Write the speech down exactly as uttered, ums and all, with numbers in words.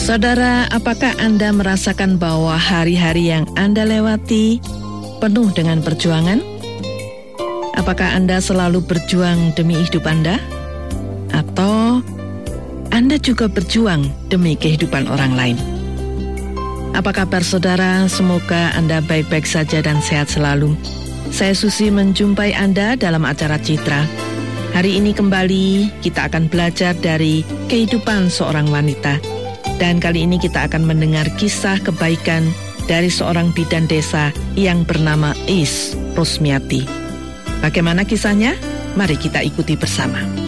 Saudara, apakah Anda merasakan bahwa hari-hari yang Anda lewati penuh dengan perjuangan? Apakah Anda selalu berjuang demi hidup Anda? Atau Anda juga berjuang demi kehidupan orang lain? Apa kabar saudara? Semoga Anda baik-baik saja dan sehat selalu. Saya Susi menjumpai Anda dalam acara Citra. Hari ini kembali kita akan belajar dari kehidupan seorang wanita. Dan kali ini kita akan mendengar kisah kebaikan dari seorang bidan desa yang bernama Is Rusmiati. Bagaimana kisahnya? Mari kita ikuti bersama.